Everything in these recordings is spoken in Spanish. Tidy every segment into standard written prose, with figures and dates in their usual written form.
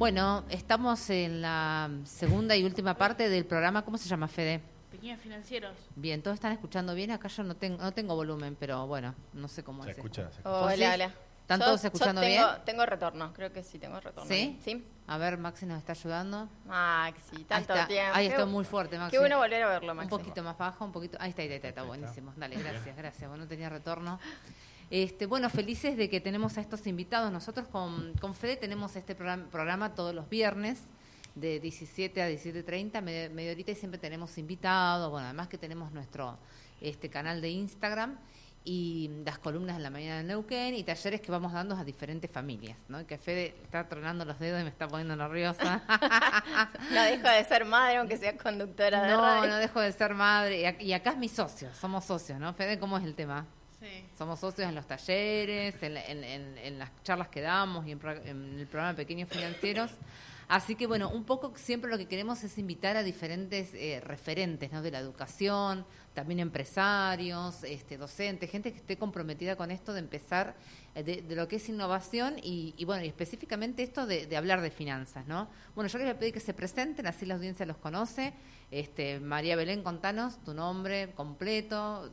Bueno, estamos en la segunda y última parte del programa. ¿Cómo se llama, Fede? Pequeños financieros. Bien, ¿todos están escuchando bien? Acá yo no tengo volumen, pero bueno, no sé cómo Se es. escucha. Hola, hola. ¿Están todos escuchando bien? Tengo retorno, creo que sí tengo retorno. ¿Sí? Sí. A ver, Maxi nos está ayudando. Maxi, tanto ahí está, tiempo. Ahí está muy fuerte, Maxi. Qué bueno volver a verlo, Maxi. Un poquito más bajo, un poquito. Ahí está buenísimo. Dale, gracias. Bueno, no tenía retorno. Bueno, felices de que tenemos a estos invitados. Nosotros con Fede tenemos este programa todos los viernes de 17 a 17:30, media horita, y siempre tenemos invitados. Bueno, además que tenemos nuestro canal de Instagram y las columnas en la mañana de Neuquén y talleres que vamos dando a diferentes familias, ¿no? Y que Fede está tronando los dedos y me está poniendo nerviosa. No dejo de ser madre, aunque sea conductora de radio. No dejo de ser madre. Y acá es mi socio, somos socios, ¿no? Fede, ¿cómo es el tema? Sí. Somos socios en los talleres, en las charlas que damos y en el programa Pequeños Financieros. Así que, bueno, un poco siempre lo que queremos es invitar a diferentes referentes, ¿no? De la educación, también empresarios, docentes, gente que esté comprometida con esto de empezar de lo que es innovación y bueno, y específicamente esto de hablar de finanzas, ¿no? Bueno, yo les voy a pedir que se presenten, así la audiencia los conoce. María Belén, contanos tu nombre completo,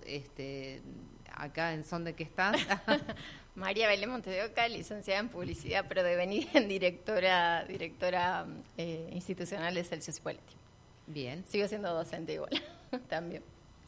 acá en Son de qué estás. María Belén Montedoca, licenciada en publicidad, pero devenida en directora institucional de Celsius Cipoletti. Bien. Sigo siendo docente igual, también.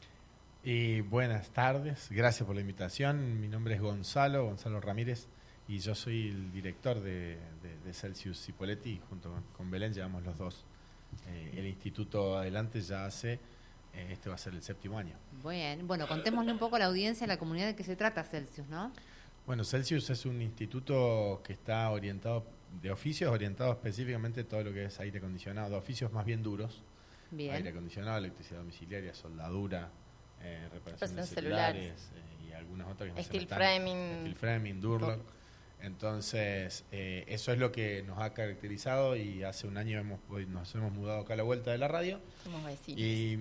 Y buenas tardes, gracias por la invitación. Mi nombre es Gonzalo Ramírez, y yo soy el director de Celsius Cipoletti, y junto con Belén llevamos los dos el instituto adelante ya hace... Este va a ser el 7º año. Bueno, contémosle un poco a la audiencia, a la comunidad de qué se trata Celsius, ¿no? Bueno, Celsius es un instituto que está orientado, de oficios, orientado específicamente a todo lo que es aire acondicionado, de oficios más bien duros. Bien. Aire acondicionado, electricidad domiciliaria, soldadura, reparación de celulares. Y algunas otras que no Steel framing. Steel framing, Durlock. Entonces, eso es lo que nos ha caracterizado, y hace un año nos hemos mudado acá a la vuelta de la radio. Somos vecinos. Y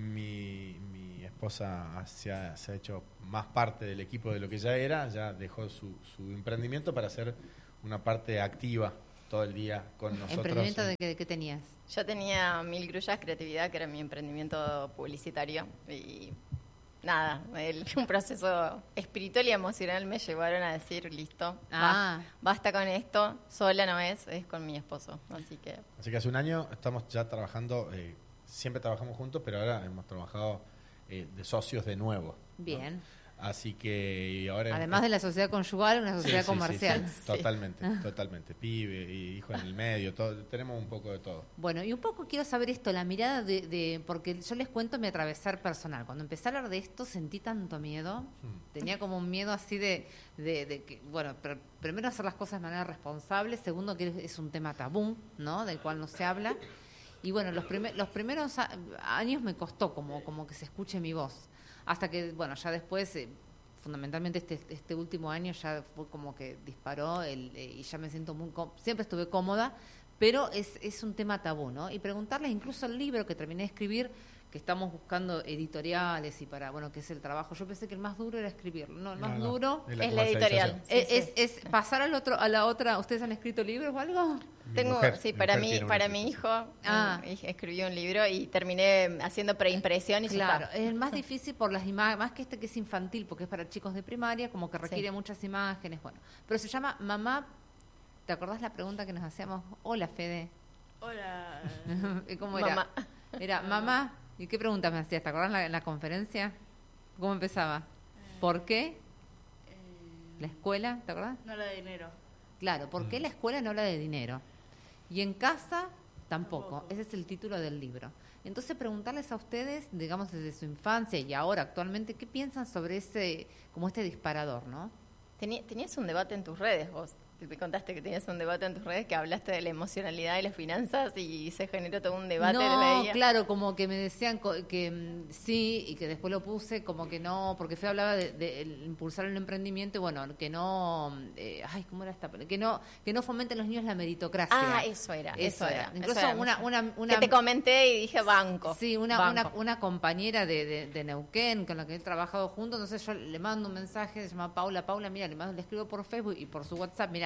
mi esposa se ha hecho más parte del equipo de lo que ya era, ya dejó su emprendimiento para hacer una parte activa todo el día con nosotros. ¿Emprendimiento de qué tenías? Yo tenía Mil Grullas Creatividad, que era mi emprendimiento publicitario, y nada, un proceso espiritual y emocional me llevaron a decir, listo, basta con esto, sola no es con mi esposo. Así que hace un año estamos ya trabajando, siempre trabajamos juntos, pero ahora hemos trabajado de socios de nuevo. Bien. ¿No? Así que ahora... Además de la sociedad conyugal, una sociedad comercial. Sí. Totalmente. Pibe y hijo en el medio, tenemos un poco de todo. Bueno, y un poco quiero saber esto, la mirada porque yo les cuento mi atravesar personal. Cuando empecé a hablar de esto sentí tanto miedo, tenía como un miedo así de que, bueno, primero hacer las cosas de manera responsable, segundo que es un tema tabú, ¿no? Del cual no se habla. Y bueno, los primeros años me costó como que se escuche mi voz. Hasta que, bueno, ya después, fundamentalmente este último año ya fue como que disparó y ya me siento siempre estuve cómoda, pero es un tema tabú, ¿no? Y preguntarles incluso el libro que terminé de escribir, que estamos buscando editoriales y que es el trabajo. Yo pensé que el más duro era escribirlo. No, el más duro es la editorial. Es pasar a la otra. ¿Ustedes han escrito libros o algo? Para mi hijo escribí un libro y terminé haciendo preimpresión y claro, es el más difícil por las imágenes, más que que es infantil, porque es para chicos de primaria, como que requiere muchas imágenes, pero se llama Mamá. ¿Te acordás la pregunta que nos hacíamos? Hola, Fede. Hola. ¿Cómo era? Mamá. Era mamá. ¿Y qué pregunta me hacías? ¿Te acordás en la conferencia? ¿Cómo empezaba? ¿Por qué? ¿La escuela? ¿Te acordás? No habla de dinero. Claro, ¿por qué la escuela no habla de dinero? Y en casa tampoco. Ese es el título del libro. Entonces, preguntarles a ustedes, digamos, desde su infancia y ahora actualmente, ¿qué piensan sobre este disparador, no? Tenías un debate en tus redes vos. Me contaste que tenías un debate en tus redes que hablaste de la emocionalidad y las finanzas y se generó todo un debate. No, claro, como que me decían que sí y que después lo puse como que no, porque Fede hablaba de impulsar el emprendimiento y bueno, que no, ¿cómo era esta? Que no fomenten los niños la meritocracia. Eso era. Incluso una que te comenté y dije banco. Sí, una compañera de Neuquén con la que he trabajado juntos, entonces yo le mando un mensaje, se llama Paula, mira, le escribo por Facebook y por su WhatsApp, mira,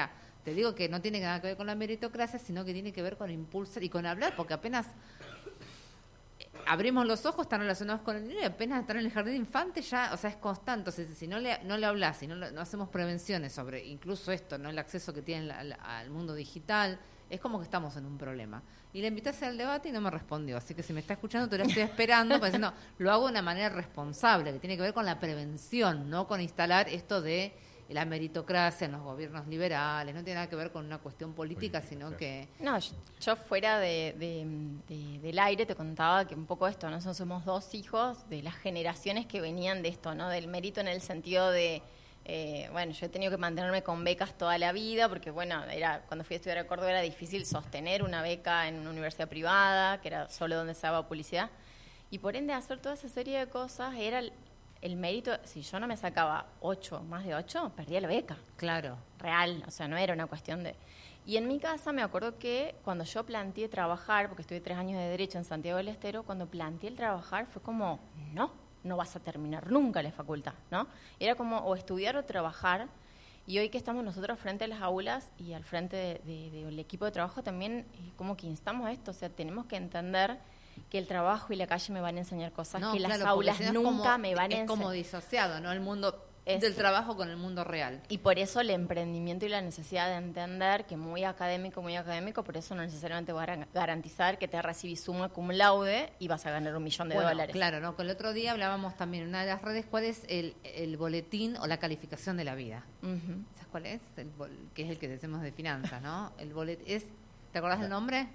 Te digo que no tiene nada que ver con la meritocracia, sino que tiene que ver con impulsar y con hablar, porque apenas abrimos los ojos, están relacionados con el dinero, y apenas están en el jardín de infantes ya, o sea, es constante. Entonces, si no le hablas, si no hacemos prevenciones sobre incluso esto, no el acceso que tienen al mundo digital, es como que estamos en un problema. Y le invité a hacer el debate y no me respondió. Así que si me está escuchando, te lo estoy esperando, para decir, no, lo hago de una manera responsable, que tiene que ver con la prevención, no con instalar esto de la meritocracia en los gobiernos liberales. No tiene nada que ver con una cuestión política, sino claro. Que... No, yo fuera del aire te contaba que un poco esto, nosotros somos 2 hijos de las generaciones que venían de esto, ¿no? Del mérito en el sentido de... bueno, yo he tenido que mantenerme con becas toda la vida porque, bueno, cuando fui a estudiar a Córdoba era difícil sostener una beca en una universidad privada, que era solo donde se daba publicidad. Y por ende, hacer toda esa serie de cosas era el mérito. Si yo no me sacaba más de 8, perdía la beca. Claro. Real, o sea, no era una cuestión de... Y en mi casa me acuerdo que cuando yo planteé trabajar, porque estudié 3 años de Derecho en Santiago del Estero, cuando planteé el trabajar fue como, no vas a terminar nunca la facultad, ¿no? Era como o estudiar o trabajar, y hoy que estamos nosotros frente a las aulas y al frente del equipo de trabajo también como que instamos esto, o sea, tenemos que entender que el trabajo y la calle me van a enseñar cosas que las aulas nunca me van a enseñar. Es como disociado, ¿no? El mundo del trabajo con el mundo real. Y por eso el emprendimiento y la necesidad de entender que muy académico, por eso no necesariamente va a garantizar que te recibís summa cum laude y vas a ganar $1 millón de dólares. Claro, ¿no? Con el otro día hablábamos también en una de las redes cuál es el boletín o la calificación de la vida. Uh-huh. ¿Sabes cuál es? Que es el que decimos de finanzas, ¿no? El boletín ¿te acordás del nombre?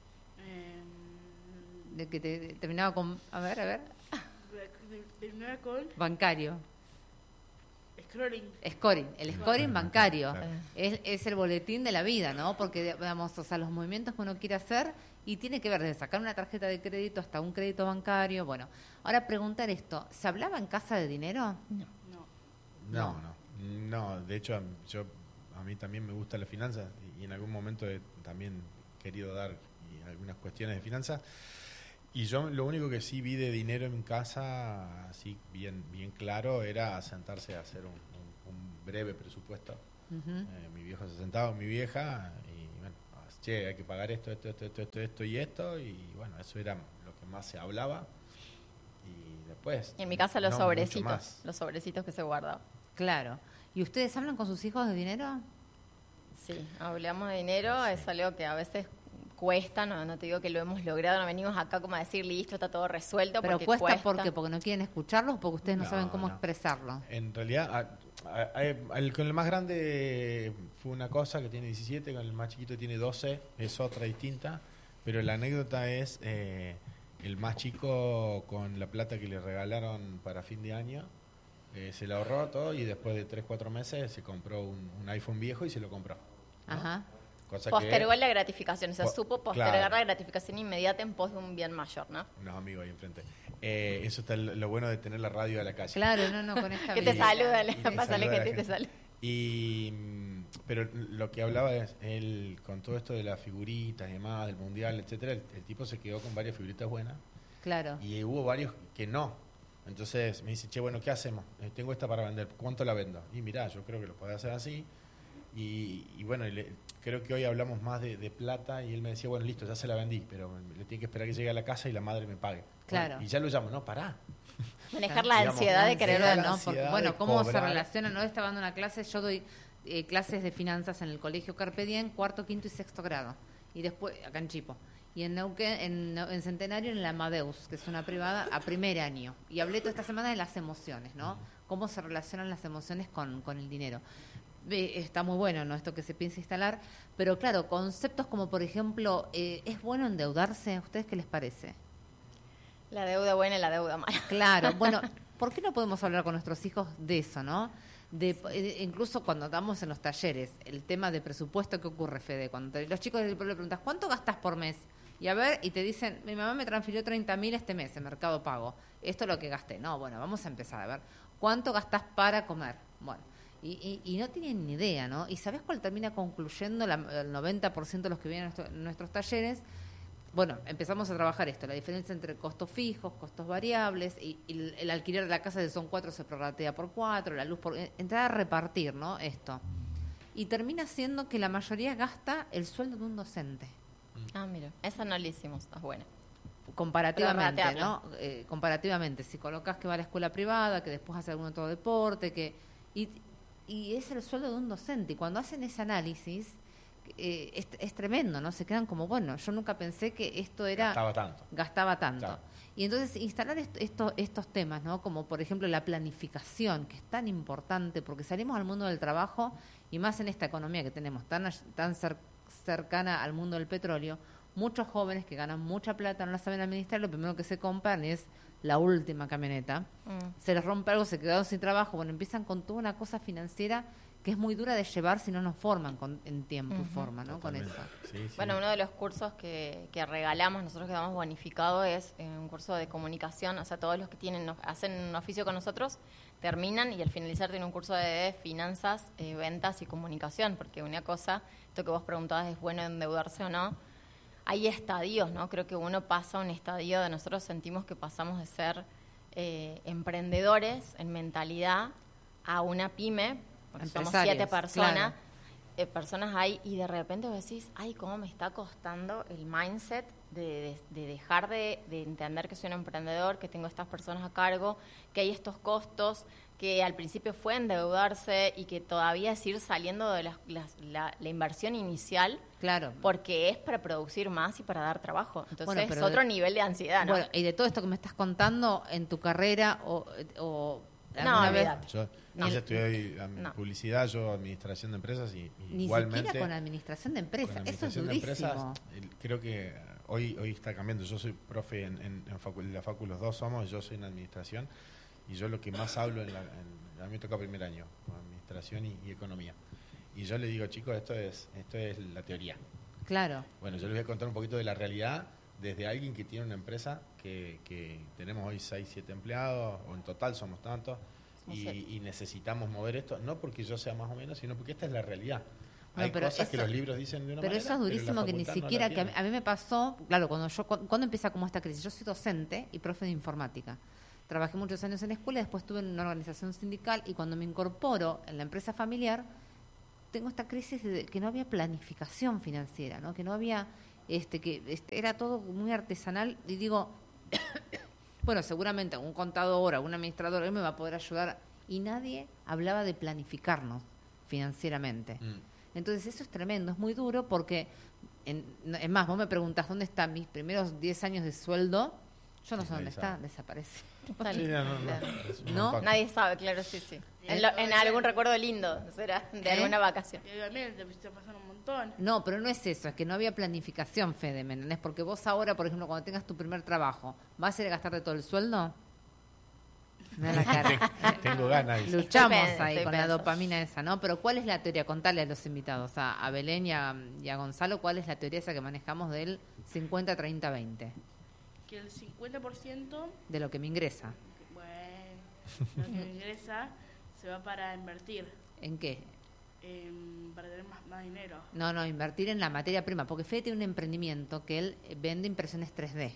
De que terminaba con... A ver. Terminaba con... Bancario. Scoring. El scoring bancario. Claro. Es el boletín de la vida, ¿no? Porque, vamos, o sea, los movimientos que uno quiere hacer y tiene que ver desde sacar una tarjeta de crédito hasta un crédito bancario. Bueno, ahora preguntar esto, ¿se hablaba en casa de dinero? No, de hecho, a mí también me gusta la finanza y en algún momento he también querido dar algunas cuestiones de finanzas. Y yo lo único que sí vi de dinero en casa, así bien claro, era sentarse a hacer un breve presupuesto. Uh-huh. Mi viejo se sentaba con mi vieja y bueno, hay que pagar esto y esto, y bueno, eso era lo que más se hablaba. Y después... Y en mi casa los sobrecitos que se guardaban. Claro. ¿Y ustedes hablan con sus hijos de dinero? Sí, hablamos de dinero, sí. Es algo que a veces... cuesta, no te digo que lo hemos logrado, no venimos acá como a decir listo, está todo resuelto. Pero cuesta. ¿Por qué? ¿Porque no quieren escucharlo o porque ustedes no saben cómo expresarlo? En realidad, con el más grande fue una cosa que tiene 17, con el más chiquito tiene 12, es otra distinta, pero la anécdota es el más chico con la plata que le regalaron para fin de año, se la ahorró todo y después de 3-4 meses se compró un iPhone viejo y se lo compró, ¿no? Ajá. Postergó la gratificación, o sea, supo postergar la gratificación inmediata en pos de un bien mayor, ¿no? Unos amigos ahí enfrente. Eso está lo bueno de tener la radio a la calle. Claro, con esta que te saluda, pásale que te saluda. Pero lo que hablaba es, él con todo esto de las figuritas y demás, del mundial, etcétera, el tipo se quedó con varias figuritas buenas. Claro. Y hubo varios que no. Entonces me dice, bueno, ¿qué hacemos? Tengo esta para vender, ¿cuánto la vendo? Y mirá, yo creo que lo podés hacer así. Y bueno, creo que hoy hablamos más de plata y él me decía, bueno, listo, ya se la vendí, pero le tiene que esperar que llegue a la casa y la madre me pague. Claro. Bueno, y ya lo llamo, no, pará. Manejar la ansiedad de querer, ¿no? Porque, bueno, ¿cómo se relaciona? No estaba dando una clase, yo doy clases de finanzas en el colegio Carpe Diem, 4º, 5º y 6º grado. Y después, acá en Chipo. Y en Neuquén, en Centenario, en la Amadeus, que es una privada, a primer año. Y hablé toda esta semana de las emociones, ¿no? Cómo se relacionan las emociones con el dinero. Está muy bueno, ¿no? Esto que se piensa instalar, pero claro, conceptos como por ejemplo, ¿es bueno endeudarse? ¿A ustedes qué les parece? La deuda buena y la deuda mala. Claro, bueno, ¿por qué no podemos hablar con nuestros hijos de eso, no? Incluso cuando damos en los talleres, el tema de presupuesto, ¿qué ocurre, Fede? Cuando los chicos del pueblo le preguntas, ¿cuánto gastas por mes? Y a ver, y te dicen, mi mamá me transfirió 30.000 este mes en Mercado Pago. Esto es lo que gasté. No, bueno, vamos a empezar a ver. ¿Cuánto gastás para comer? Bueno. Y no tienen ni idea, ¿no? ¿Y sabés cuál termina concluyendo el 90% de los que vienen a nuestros talleres? Bueno, empezamos a trabajar esto, la diferencia entre costos fijos, costos variables, y el alquiler de la casa, si son 4, se prorratea por 4, la luz por... Entrar a repartir, ¿no? Esto. y termina siendo que la mayoría gasta el sueldo de un docente. Mira, esa no la hicimos, es buena. Comparativamente, ¿no? Comparativamente, si colocas que va a la escuela privada, que después hace algún otro deporte, y es el sueldo de un docente. Y cuando hacen ese análisis, es tremendo, ¿no? Se quedan como, bueno, yo nunca pensé que esto era... Gastaba tanto. Claro. Y entonces instalar estos temas, ¿no? Como por ejemplo la planificación, que es tan importante, porque salimos al mundo del trabajo, y más en esta economía que tenemos tan cercana al mundo del petróleo, muchos jóvenes que ganan mucha plata no la saben administrar, lo primero que se compran es la última camioneta. Se les rompe algo, se quedaron sin trabajo, bueno, empiezan con toda una cosa financiera que es muy dura de llevar si no nos forman en tiempo y forma, ¿no? Totalmente. Con eso. Sí. Bueno, uno de los cursos que regalamos, nosotros que damos bonificado, es un curso de comunicación. O sea, todos los que hacen un oficio con nosotros terminan y al finalizar tienen un curso de finanzas, ventas y comunicación, porque una cosa, esto que vos preguntabas, ¿es bueno endeudarse o no? Hay estadios, ¿no? Creo que uno pasa un estadio de nosotros sentimos que pasamos de ser emprendedores en mentalidad a una pyme, porque somos 7 personas, claro. Personas hay, y de repente vos decís, ay, cómo me está costando el mindset de dejar de entender que soy un emprendedor, que tengo estas personas a cargo, que hay estos costos, que al principio fue endeudarse y que todavía es ir saliendo de la inversión inicial, claro, porque es para producir más y para dar trabajo. Entonces es otro nivel de ansiedad, ¿no? Bueno, y de todo esto que me estás contando en tu carrera o no, vez... Yo estudié publicidad, yo administración de empresas y ni igualmente... Ni siquiera con administración de empresas, eso es durísimo. Creo que hoy está cambiando. Yo soy profe en la facu, los dos somos, yo soy en administración, y yo lo que más hablo, a mí me toca primer año, administración y economía. Y yo le digo, chicos, esto es la teoría. Claro. Bueno, yo les voy a contar un poquito de la realidad desde alguien que tiene una empresa que tenemos hoy 6, 7 empleados, o en total somos tantos, y necesitamos mover esto, no porque yo sea más o menos, sino porque esta es la realidad. Hay cosas que los libros dicen de una manera, pero eso es durísimo, que ni siquiera, que a mí me pasó, claro, cuando empieza como esta crisis, yo soy docente y profe de informática. Trabajé muchos años en la escuela, después estuve en una organización sindical, y cuando me incorporo en la empresa familiar, tengo esta crisis de que no había planificación financiera, ¿no? Que no había, era todo muy artesanal, y digo, bueno, seguramente algún contador, algún administrador, él me va a poder ayudar, y nadie hablaba de planificarnos financieramente. Entonces eso es tremendo, es muy duro, porque, es más, vos me preguntás dónde están mis primeros 10 años de sueldo, yo no sé dónde está, desaparece. Sí, no, nadie sabe, claro, sí. En algún recuerdo lindo, será, de alguna vacación. Y obviamente, pues te pasan un montón. No, pero no es eso, es que no había planificación, Fede, ¿me entendés? Porque vos ahora, por ejemplo, cuando tengas tu primer trabajo, ¿vas a ir a gastarte todo el sueldo? Me da la cara. Tengo ganas. Luchamos ahí con la dopamina esa, ¿no? Pero ¿cuál es la teoría? Contale a los invitados, a Belén y a Gonzalo, ¿cuál es la teoría esa que manejamos del 50-30-20? Que el 50% de lo que me ingresa. Bueno, lo que me ingresa se va para invertir. ¿En qué? Para tener más dinero. No, invertir en la materia prima, porque Fede tiene un emprendimiento que él vende impresiones 3D.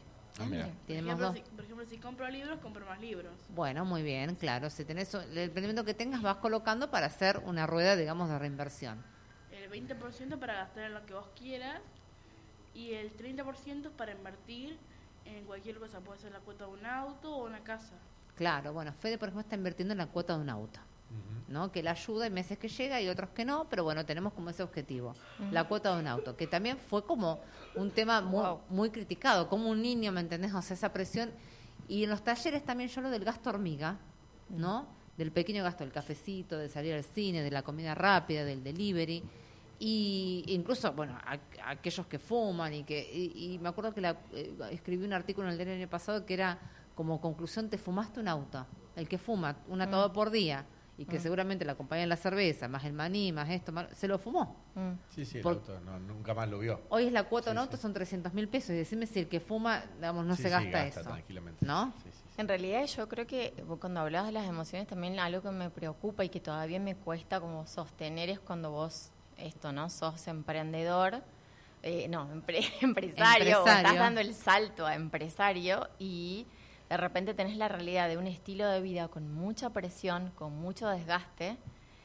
Por ejemplo, si compro libros, compro más libros. Bueno, muy bien, claro. Si tenés el emprendimiento que tengas, vas colocando para hacer una rueda, digamos, de reinversión. El 20% para gastar en lo que vos quieras, y el 30% para invertir en cualquier cosa. Puede ser la cuota de un auto o una casa. Claro, bueno, Fede, por ejemplo, está invirtiendo en la cuota de un auto, ¿no? Que le ayuda, hay meses que llega y otros que no, pero bueno, tenemos como ese objetivo, la cuota de un auto, que también fue como un tema muy criticado, como un niño, ¿me entendés? O sea, esa presión. Y en los talleres también yo lo del gasto hormiga, ¿no? Del pequeño gasto, del cafecito, de salir al cine, de la comida rápida, del delivery. Y incluso, bueno, aquellos que fuman y me acuerdo que escribí un artículo en el diario el año pasado que era como conclusión: te fumaste un auto. El que fuma un atado por día y que seguramente le acompaña la cerveza, más el maní, más esto, se lo fumó. Sí, el auto nunca más lo vio. Hoy es la cuota de un auto, son 300.000 pesos, y decime si el que fuma, digamos, no se gasta eso. Tranquilamente. ¿No? Sí. En realidad yo creo que cuando hablabas de las emociones, también algo que me preocupa y que todavía me cuesta como sostener es cuando vos sos emprendedor, empresario, o estás dando el salto a empresario y de repente tenés la realidad de un estilo de vida con mucha presión, con mucho desgaste,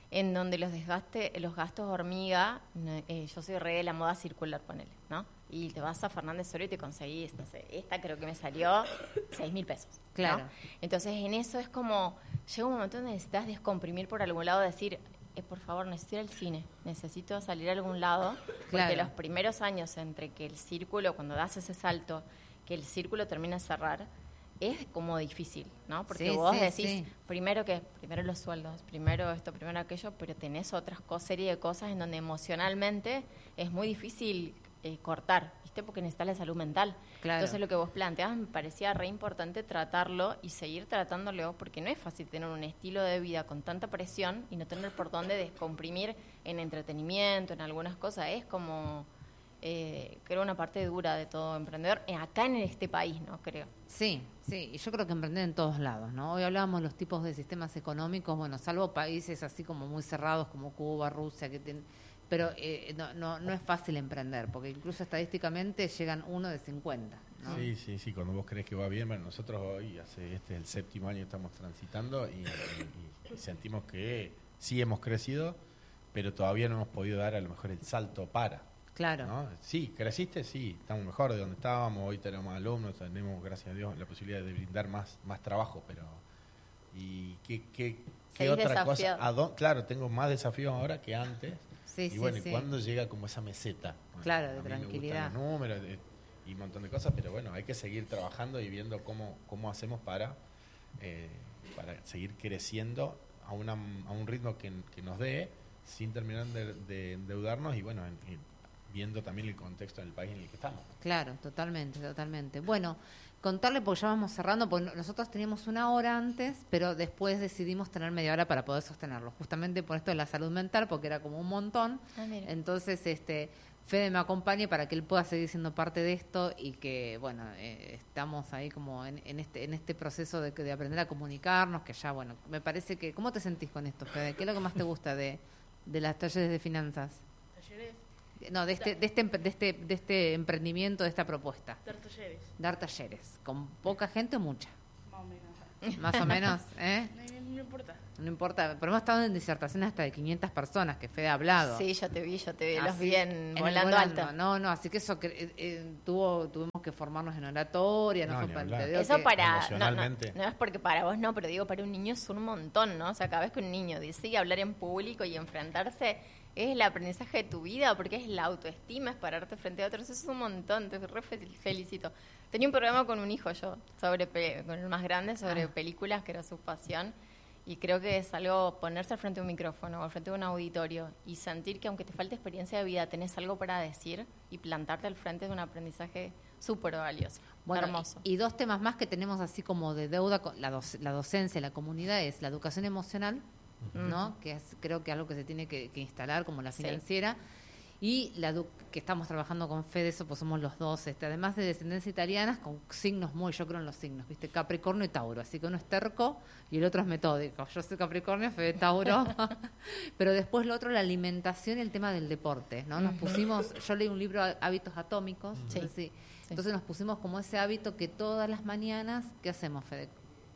en donde los gastos hormiga, yo soy re de la moda circular, ponele, ¿no? Y te vas a Fernández Soria y te conseguís, no sé, esta creo que me salió 6.000 pesos. Claro. ¿no? Entonces, en eso es como, llega un momento donde necesitas descomprimir por algún lado, decir, por favor, necesito ir al cine, necesito salir a algún lado, porque los primeros años entre que el círculo, cuando das ese salto, que el círculo termina de cerrar, es como difícil, ¿no? Porque vos decís, primero los sueldos, primero esto, primero aquello, pero tenés otra serie de cosas en donde emocionalmente es muy difícil cortar, ¿viste? Porque necesitas la salud mental. Claro. Entonces lo que vos planteabas me parecía re importante tratarlo y seguir tratándolo, porque no es fácil tener un estilo de vida con tanta presión y no tener por dónde descomprimir en entretenimiento, en algunas cosas. Es como, creo, una parte dura de todo emprendedor, acá en este país, ¿no? Creo. Sí, y yo creo que emprender en todos lados, ¿no? Hoy hablábamos de los tipos de sistemas económicos, bueno, salvo países así como muy cerrados como Cuba, Rusia, que tienen... Pero no es fácil emprender, porque incluso estadísticamente llegan 1 de 50. ¿no? Sí, cuando vos crees que va bien, bueno, nosotros hoy, este es el 7º año que estamos transitando y sentimos que sí hemos crecido, pero todavía no hemos podido dar a lo mejor el salto para. Claro. ¿no? Sí, creciste, sí, estamos mejor de donde estábamos, hoy tenemos más alumnos, tenemos, gracias a Dios, la posibilidad de brindar más trabajo, pero... ¿Y qué otra cosa? Claro, tengo más desafíos ahora que antes. Y bueno, ¿y cuándo llega como esa meseta? Bueno, claro, de tranquilidad. Me gustan los números y un montón de cosas, pero bueno, hay que seguir trabajando y viendo cómo hacemos para seguir creciendo a un ritmo que nos dé, sin terminar de endeudarnos y bueno, viendo también el contexto del país en el que estamos. Claro, totalmente. Bueno, contarle, porque ya vamos cerrando, porque nosotros teníamos 1 hora antes, pero después decidimos tener media hora para poder sostenerlo, justamente por esto de la salud mental, porque era como un montón. Entonces, Fede me acompañe para que él pueda seguir siendo parte de esto y que, bueno, estamos ahí como en este proceso de aprender a comunicarnos, que ya, bueno, me parece que... ¿Cómo te sentís con esto, Fede? ¿Qué es lo que más te gusta de las talleres de finanzas? ¿Talleres? No, de este emprendimiento, de esta propuesta. Dar talleres. ¿Con poca gente o mucha? Más o menos. Más o menos, ¿eh? No importa. No importa, pero hemos estado en disertaciones hasta de 500 personas, que Fede ha hablado. Sí, yo te vi, así, los vi volando alto. No, así que eso tuvimos que formarnos en oratoria. Eso no es porque para vos no, pero digo, para un niño es un montón, ¿no? O sea, cada vez que un niño decide hablar en público y enfrentarse, es el aprendizaje de tu vida, porque es la autoestima, es pararte frente a otros, eso es un montón, te felicito. Tenía un programa con un hijo yo, con el más grande, sobre películas, que era su pasión, y creo que es algo, ponerse al frente de un micrófono o al frente de un auditorio y sentir que aunque te falte experiencia de vida, tenés algo para decir y plantarte al frente de un aprendizaje súper valioso, hermoso. Y 2 temas más que tenemos así como de deuda con la docencia, la comunidad, es la educación emocional, ¿no? Que es, creo que algo que se tiene que instalar como la financiera, y que estamos trabajando con Fede, eso pues somos los dos, además de descendencia italiana, con signos yo creo en los signos, ¿viste? Capricornio y Tauro, así que uno es terco y el otro es metódico. Yo soy Capricornio, Fede Tauro. Pero después lo otro, la alimentación y el tema del deporte, ¿no? Nos pusimos, yo leí un libro, Hábitos Atómicos, entonces nos pusimos como ese hábito que todas las mañanas, ¿qué hacemos, Fede?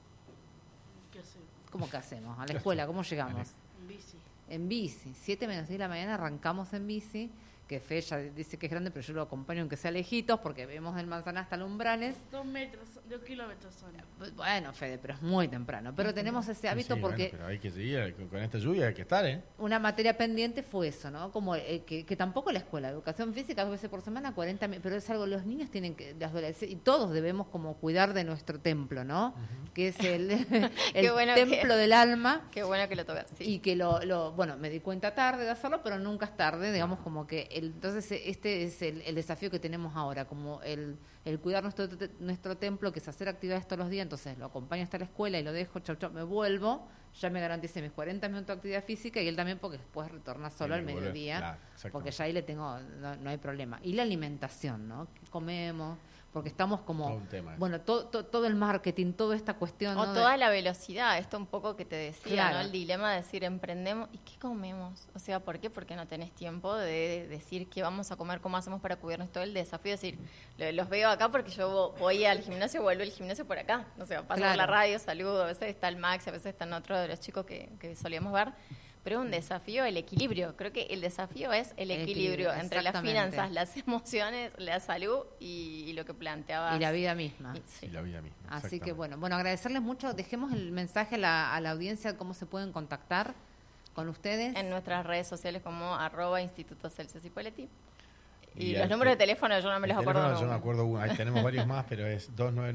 ¿Cómo que hacemos? ¿A la escuela? ¿Cómo llegamos? En bici. 7 menos 10 de la mañana arrancamos en bici, que Fede ya dice que es grande, pero yo lo acompaño aunque sea lejitos, porque vemos del Manzaná hasta Lumbrales. 2 kilómetros son. Bueno, Fede, pero es muy temprano. Pero tenemos ese hábito porque... Bueno, pero hay que seguir, con esta lluvia hay que estar, ¿eh? Una materia pendiente fue eso, ¿no? Como que tampoco la escuela, educación física 2 veces por semana, 40 minutos, pero es algo, los niños tienen que, las adolescentes, y todos debemos como cuidar de nuestro templo, ¿no? Que es el templo del alma. Qué bueno que lo tocas, sí. Y que bueno, me di cuenta tarde de hacerlo, pero nunca es tarde, digamos, como que entonces este es el desafío que tenemos ahora, como el cuidar nuestro templo, que es hacer actividades todos los días. Entonces lo acompaño hasta la escuela y lo dejo, chau, me vuelvo, ya me garanticé mis 40 minutos de actividad física, y él también, porque después retorna solo al mediodía, porque ya ahí no hay problema. Y la alimentación, ¿no? Comemos, porque estamos como, todo un tema, bueno, todo el marketing, toda esta cuestión, o ¿no? Toda la velocidad, esto un poco que te decía, ¿no? El dilema de decir, emprendemos, ¿y qué comemos? O sea, ¿por qué? Porque no tenés tiempo de decir qué vamos a comer, cómo hacemos para cuidarnos. Todo el desafío de decir, los veo acá porque yo voy al gimnasio, vuelvo al gimnasio por acá, o sea, paso por la radio, saludo, a veces está el Max, a veces están otros de los chicos que solíamos ver, pero es un desafío el equilibrio. Creo que el desafío es el equilibrio entre las finanzas, las emociones, la salud y lo que planteabas. Y la vida misma. Y la vida misma. Así que bueno, agradecerles mucho. Dejemos el mensaje a la audiencia, cómo se pueden contactar con ustedes. En nuestras redes sociales como @Instituto Celsius Cipolletti. Y los números de teléfono yo no me los acuerdo. Yo me acuerdo uno. Ahí tenemos varios más, pero es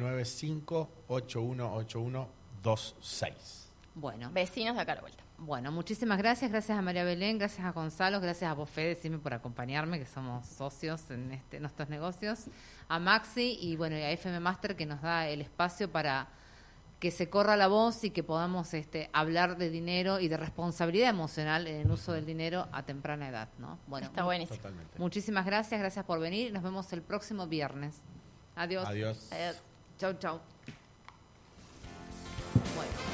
299-5818126. Bueno. Vecinos de acá a la vuelta. Bueno, muchísimas gracias. Gracias a María Belén, gracias a Gonzalo, gracias a vos, Fede, siempre por acompañarme, que somos socios en estos negocios. A Maxi y bueno, y a FM Master, que nos da el espacio para que se corra la voz y que podamos hablar de dinero y de responsabilidad emocional en el uso del dinero a temprana edad, ¿no? Bueno, está buenísimo. Totalmente. Muchísimas gracias por venir. Nos vemos el próximo viernes. Adiós. Adiós. Chau, chau. Bueno.